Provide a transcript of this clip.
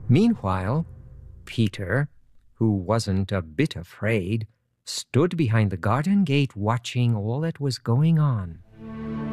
Meanwhile, Peter, who wasn't a bit afraid, stood behind the garden gate watching all that was going on.